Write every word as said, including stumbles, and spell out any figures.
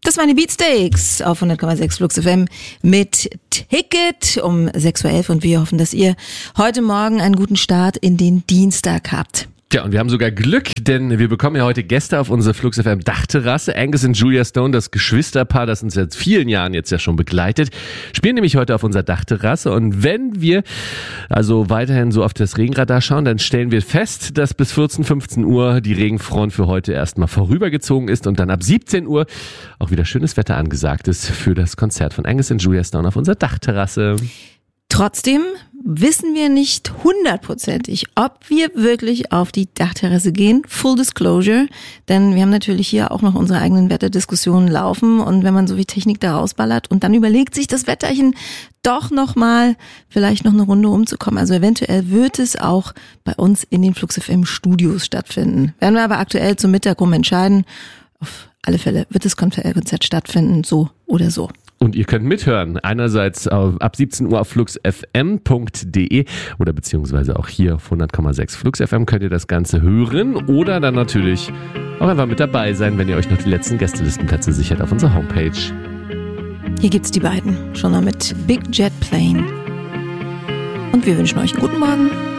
Das waren die Beatsteaks auf hundert Komma sechs Flux F M mit Ticket um sechs Uhr elf und wir hoffen, dass ihr heute Morgen einen guten Start in den Dienstag habt. Tja, und wir haben sogar Glück, denn wir bekommen ja heute Gäste auf unsere Flux F M Dachterrasse. Angus und Julia Stone, das Geschwisterpaar, das uns seit vielen Jahren jetzt ja schon begleitet, spielen nämlich heute auf unserer Dachterrasse. Und wenn wir also weiterhin so auf das Regenradar schauen, dann stellen wir fest, dass bis vierzehn, fünfzehn Uhr die Regenfront für heute erstmal vorübergezogen ist und dann ab siebzehn Uhr auch wieder schönes Wetter angesagt ist für das Konzert von Angus und Julia Stone auf unserer Dachterrasse. Trotzdem wissen wir nicht hundertprozentig, ob wir wirklich auf die Dachterrasse gehen. Full Disclosure, denn wir haben natürlich hier auch noch unsere eigenen Wetterdiskussionen laufen und wenn man so wie Technik da rausballert und dann überlegt sich das Wetterchen doch nochmal vielleicht noch eine Runde umzukommen. Also eventuell wird es auch bei uns in den Flux F M Studios stattfinden. Werden wir aber aktuell zum Mittag rum entscheiden. Auf alle Fälle wird das Konzert stattfinden, so oder so. Und ihr könnt mithören, einerseits ab siebzehn Uhr auf flux f m punkt d e oder beziehungsweise auch hier auf hundert Komma sechs Flux F M könnt ihr das Ganze hören oder dann natürlich auch einfach mit dabei sein, wenn ihr euch noch die letzten Gästelistenplätze sichert auf unserer Homepage. Hier gibt's die beiden, schon mal mit Big Jet Plane. Und wir wünschen euch einen guten Morgen.